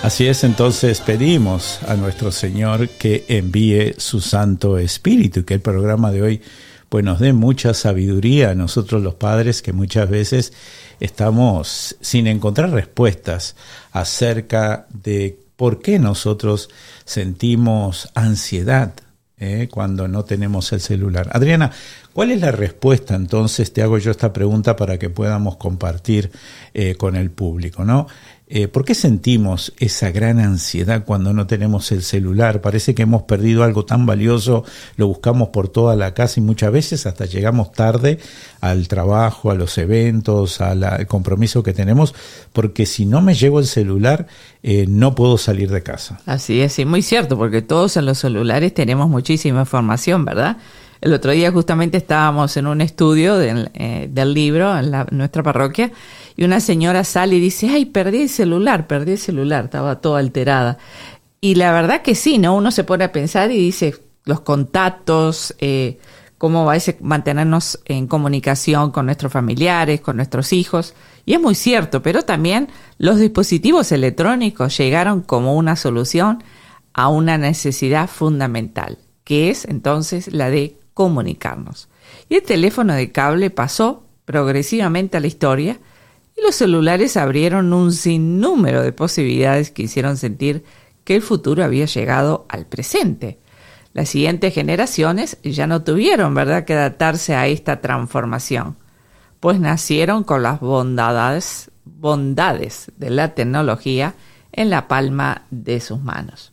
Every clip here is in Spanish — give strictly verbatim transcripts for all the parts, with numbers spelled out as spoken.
Así es, entonces pedimos a nuestro Señor que envíe su Santo Espíritu y que el programa de hoy pues nos dé mucha sabiduría a nosotros los padres, que muchas veces estamos sin encontrar respuestas acerca de por qué nosotros sentimos ansiedad eh, cuando no tenemos el celular. Adriana, ¿cuál es la respuesta? Entonces te hago yo esta pregunta para que podamos compartir eh, con el público, ¿no? Eh, ¿Por qué sentimos esa gran ansiedad cuando no tenemos el celular? Parece que hemos perdido algo tan valioso, lo buscamos por toda la casa y muchas veces hasta llegamos tarde al trabajo, a los eventos, al, al compromiso que tenemos, porque si no me llevo el celular, eh, no puedo salir de casa. Así es, sí, muy cierto, porque todos en los celulares tenemos muchísima información, ¿verdad? El otro día justamente estábamos en un estudio del, eh, del libro en, la, en nuestra parroquia, y una señora sale y dice, ay, perdí el celular, perdí el celular, estaba toda alterada. Y la verdad que sí, ¿no? Uno se pone a pensar y dice, los contactos, eh, cómo va a mantenernos en comunicación con nuestros familiares, con nuestros hijos. Y es muy cierto, pero también los dispositivos electrónicos llegaron como una solución a una necesidad fundamental, que es entonces la de comunicarnos. Y el teléfono de cable pasó progresivamente a la historia, y los celulares abrieron un sinnúmero de posibilidades que hicieron sentir que el futuro había llegado al presente. Las siguientes generaciones ya no tuvieron, ¿verdad?, que adaptarse a esta transformación, pues nacieron con las bondades, bondades de la tecnología en la palma de sus manos.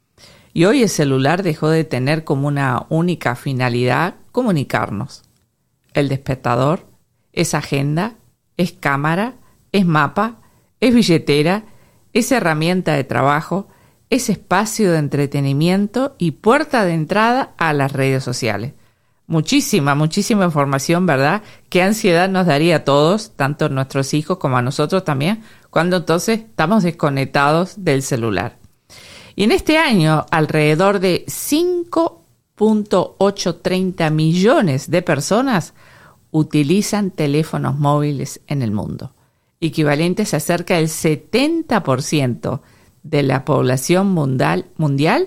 Y hoy el celular dejó de tener como una única finalidad comunicarnos. El despertador es agenda, es cámara, es mapa, es billetera, es herramienta de trabajo, es espacio de entretenimiento y puerta de entrada a las redes sociales. Muchísima, muchísima información, ¿verdad? Qué ansiedad nos daría a todos, tanto a nuestros hijos como a nosotros también, cuando entonces estamos desconectados del celular. Y en este año, alrededor de cinco punto ochocientos treinta millones de personas utilizan teléfonos móviles en el mundo, equivalentes a cerca del setenta por ciento de la población mundial, mundial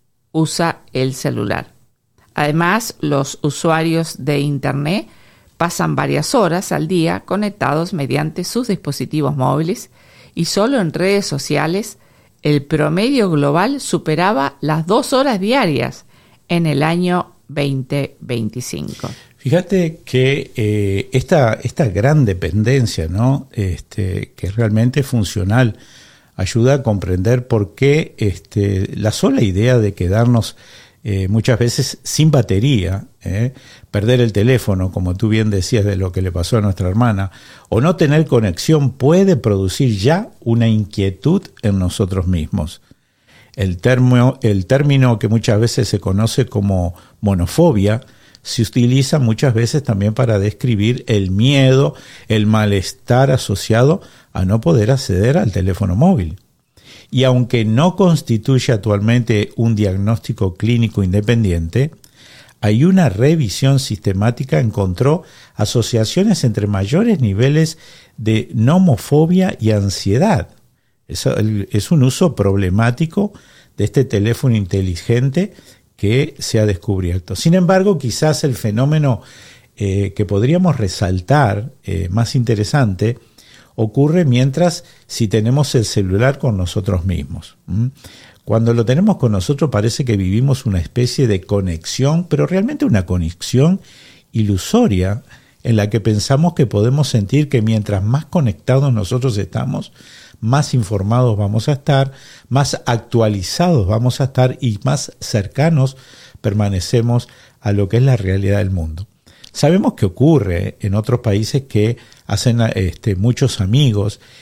usa el celular. Además, los usuarios de Internet pasan varias horas al día conectados mediante sus dispositivos móviles, y solo en redes sociales el promedio global superaba las dos horas diarias en el año veinte veinticinco. Fíjate que eh, esta, esta gran dependencia, ¿no? este, que es realmente funcional, ayuda a comprender por qué este, la sola idea de quedarnos eh, muchas veces sin batería, eh, perder el teléfono, como tú bien decías de lo que le pasó a nuestra hermana, o no tener conexión puede producir ya una inquietud en nosotros mismos. El, termo, el término que muchas veces se conoce como monofobia se utiliza muchas veces también para describir el miedo, el malestar asociado a no poder acceder al teléfono móvil. Y aunque no constituye actualmente un diagnóstico clínico independiente, hay una revisión sistemática encontró asociaciones entre mayores niveles de nomofobia y ansiedad. Es, es un uso problemático de este teléfono inteligente que se ha descubierto. Sin embargo, quizás el fenómeno eh, que podríamos resaltar, eh, más interesante, ocurre mientras si tenemos el celular con nosotros mismos. ¿Mm? Cuando lo tenemos con nosotros parece que vivimos una especie de conexión, pero realmente una conexión ilusoria en la que pensamos que podemos sentir que mientras más conectados nosotros estamos, más informados vamos a estar, más actualizados vamos a estar y más cercanos permanecemos a lo que es la realidad del mundo. Sabemos que ocurre en otros países que hacen este, muchos amigos